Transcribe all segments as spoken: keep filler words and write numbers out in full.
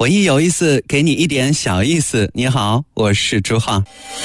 文艺有意思，给你一点小意思。你好，我是朱浩。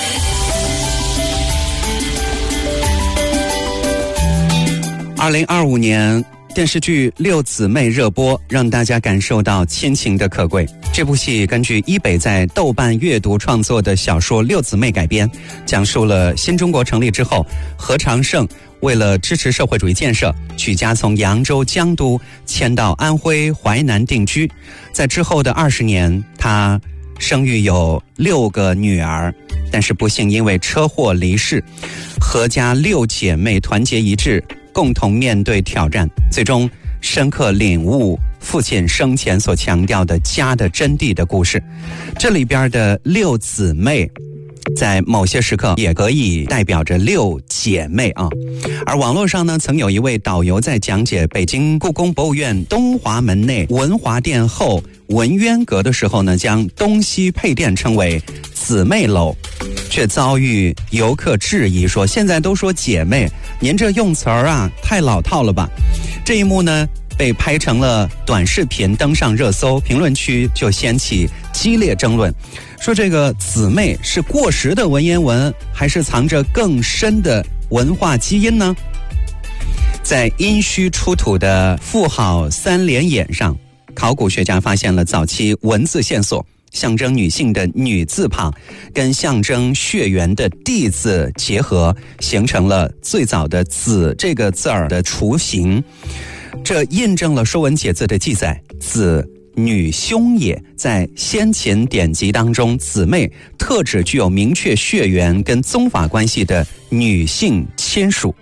二零二五年电视剧《六姊妹》热播，让大家感受到亲情的可贵。这部戏根据一北在豆瓣阅读创作的小说《六姊妹》改编，讲述了新中国成立之后，何长胜为了支持社会主义建设，举家从扬州江都迁到安徽淮南定居。在之后的二十年，他生育有六个女儿，但是不幸因为车祸离世。何家六姐妹团结一致，共同面对挑战，最终深刻领悟父亲生前所强调的家的真谛的故事。这里边的六姊妹在某些时刻也可以代表着六姐妹啊。而网络上呢，曾有一位导游在讲解北京故宫博物院东华门内文华殿后文渊阁的时候呢，将东西配殿称为姊妹楼，却遭遇游客质疑说，现在都说姐妹，您这用词儿啊太老套了吧。这一幕呢被拍成了短视频登上热搜，评论区就掀起激烈争论，说这个姊妹是过时的文言文，还是藏着更深的文化基因呢？在殷墟出土的妇好三连眼上，考古学家发现了早期文字线索，象征女性的女字旁跟象征血缘的地字结合，形成了最早的子这个字儿的雏形。这印证了《说文解字》的记载，子女兄也。在先秦典籍当中，姊妹特指具有明确血缘跟宗法关系的女性亲属。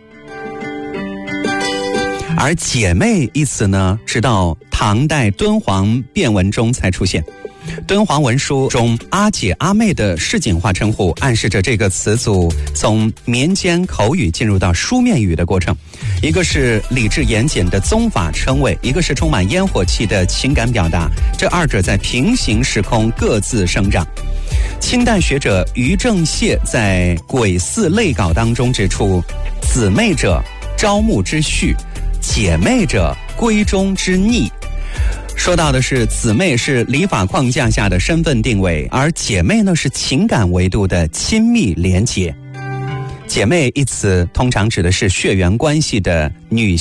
而姐妹一词呢，直到唐代敦煌变文中才出现。敦煌文书中阿姐阿妹的市井化称呼，暗示着这个词组从民间口语进入到书面语的过程。一个是理智严谨的宗法称谓，一个是充满烟火气的情感表达，这二者在平行时空各自生长。清代学者于正燮在《鬼寺类稿》当中指出，姊妹者朝暮之序，姐妹者闺中之逆。说到的是姊妹是礼法框架下的身份定位，而姐妹呢是情感维度的亲密连结。姐妹一词通常指的是血缘关系的女